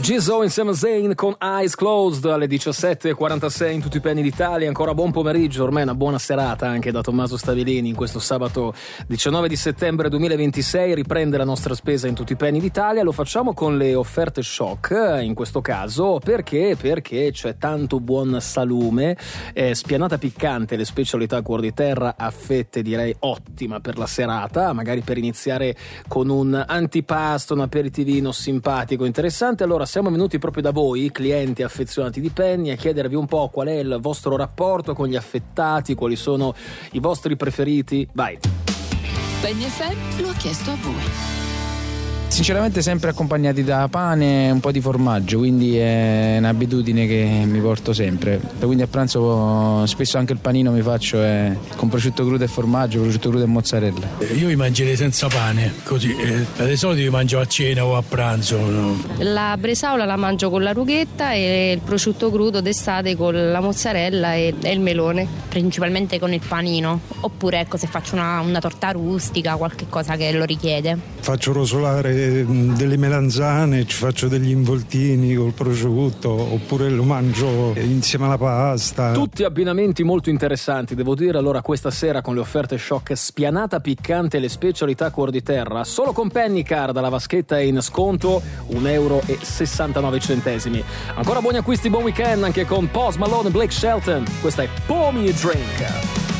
Jizzo insieme a Zayn con Eyes Closed alle 17.46 in tutti i penny d'Italia. Ancora buon pomeriggio, ormai una buona serata anche da Tommaso Stabilini in questo sabato 19 di settembre 2026. Riprende la nostra spesa in tutti i penny d'Italia. Lo facciamo con le offerte shock in questo caso perché c'è tanto buon salume, spianata piccante, le specialità a cuor di terra a fette, direi ottima per la serata, magari per iniziare con un antipasto, un aperitivino simpatico, interessante. Allora siamo venuti proprio da voi, clienti affezionati di Penny, a chiedervi un po' qual è il vostro rapporto con gli affettati, quali sono i vostri preferiti. Vai. Penny FM lo ha chiesto a voi. Sinceramente sempre accompagnati da pane e un po' di formaggio, quindi è un'abitudine che mi porto sempre. Quindi a pranzo spesso anche il panino mi faccio con prosciutto crudo e formaggio, prosciutto crudo e mozzarella. Io li mangerei senza pane, così. Di solito li mangio a cena o a pranzo. No? La bresaola la mangio con la rughetta e il prosciutto crudo d'estate con la mozzarella e il melone. Principalmente con il panino, oppure ecco se faccio una torta rustica, qualche cosa che lo richiede. Faccio rosolare delle melanzane, ci faccio degli involtini col prosciutto, oppure lo mangio insieme alla pasta. Tutti abbinamenti molto interessanti, devo dire. Allora questa sera con le offerte shock, spianata piccante e le specialità a cuor di terra, solo con Pennycard la vaschetta è in sconto €1,69. Ancora buoni acquisti, buon weekend anche con Post Malone e Blake Shelton. Questa è Pour Me a Drink.